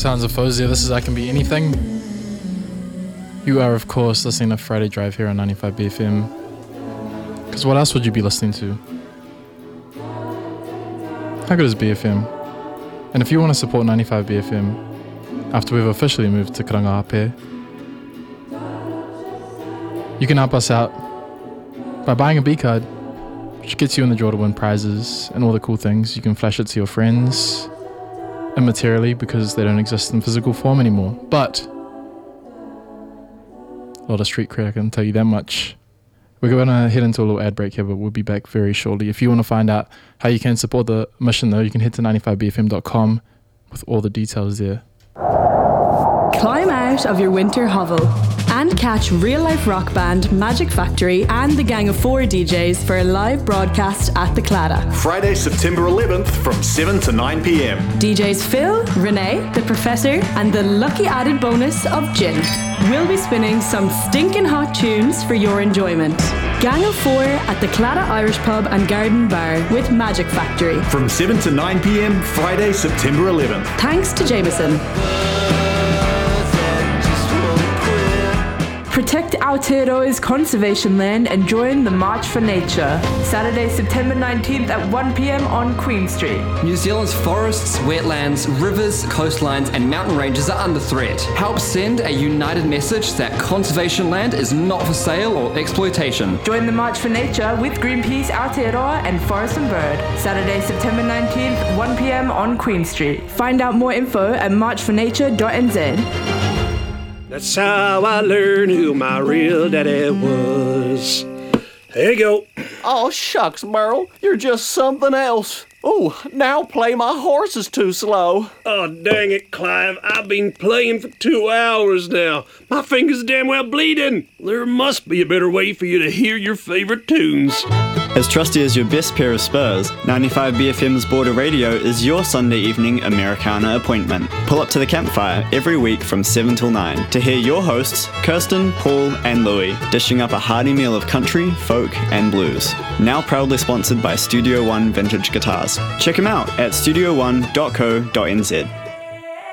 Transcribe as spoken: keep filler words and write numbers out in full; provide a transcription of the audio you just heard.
sounds of Fozia. This is I Can Be Anything. You are, of course, listening to Friday Drive here on ninety-five B F M. Because what else would you be listening to? How good is B F M? And if you want to support ninety-five B F M, after we've officially moved to Karangahape, you can help us out by buying a B card, which gets you in the draw to win prizes and all the cool things. You can flash it to your friends immaterially because they don't exist in physical form anymore. But a lot of street cred, I can tell you that much. We're going to head into a little ad break here, but we'll be back very shortly. If you want to find out how you can support the mission, though, you can head to ninety-five B F M dot com with all the details there. Climb out of your winter hovel and catch real-life rock band Magic Factory and the Gang of Four D Js for a live broadcast at the Claddagh. Friday, September eleventh from seven to nine p.m. D Js Phil, Renee, The Professor and the lucky added bonus of Gin. We'll be spinning some stinking hot tunes for your enjoyment. Gang of Four at the Claddagh Irish Pub and Garden Bar with Magic Factory. From seven to nine p.m, Friday, September eleventh. Thanks to Jameson. Protect Aotearoa's conservation land and join the March for Nature. Saturday, September nineteenth at one p.m. on Queen Street. New Zealand's forests, wetlands, rivers, coastlines and mountain ranges are under threat. Help send a united message that conservation land is not for sale or exploitation. Join the March for Nature with Greenpeace, Aotearoa and Forest and Bird. Saturday, September nineteenth, one p.m. on Queen Street. Find out more info at march for nature dot n z. That's how I learned who my real daddy was. There you go. Oh, shucks, Merle. You're just something else. Oh, now play My Horse is Too Slow. Oh, dang it, Clive. I've been playing for two hours now. My finger's damn well bleeding. There must be a better way for you to hear your favorite tunes. As trusty as your best pair of spurs, ninety-five B F M's Border Radio is your Sunday evening Americana appointment. Pull up to the campfire every week from seven till nine to hear your hosts, Kirsten, Paul and Louie, dishing up a hearty meal of country, folk and blues. Now proudly sponsored by Studio One Vintage Guitars. Check them out at studio one dot co dot n z.